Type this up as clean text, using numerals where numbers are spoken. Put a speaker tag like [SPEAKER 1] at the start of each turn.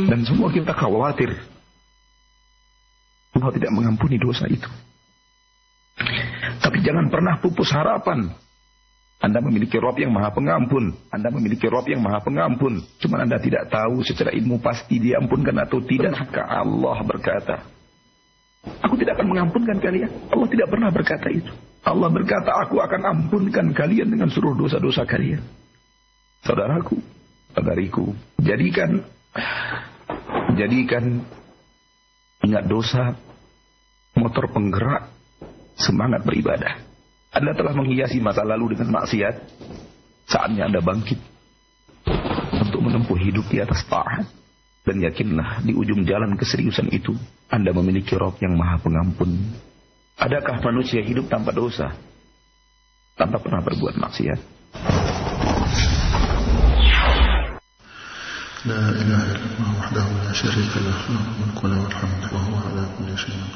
[SPEAKER 1] Dan semua kita khawatir Allah tidak mengampuni dosa itu. Tapi jangan pernah pupus harapan. Anda memiliki Rabb yang Maha Pengampun. Anda memiliki Rabb yang Maha Pengampun. Cuma Anda tidak tahu secara ilmu pasti diampunkan atau tidak. Maka Allah berkata, aku tidak akan mengampunkan kalian. Allah tidak pernah berkata itu. Allah berkata, aku akan ampunkan kalian dengan seluruh dosa-dosa kalian. Saudaraku, saudariku, jadikan ingat dosa motor penggerak semangat beribadah. Anda telah menghiasi masa lalu dengan maksiat. Saatnya Anda bangkit untuk menempuh hidup di atas taat. Dan yakinlah di ujung jalan keseriusan itu Anda memiliki Rabb yang Maha Pengampun. Adakah manusia hidup tanpa dosa, tanpa pernah berbuat maksiat?
[SPEAKER 2] La ilaha illallah wahdahu la syarika lahu, lahul mulku wa lahul hamdu wa huwa ala kulli syai'in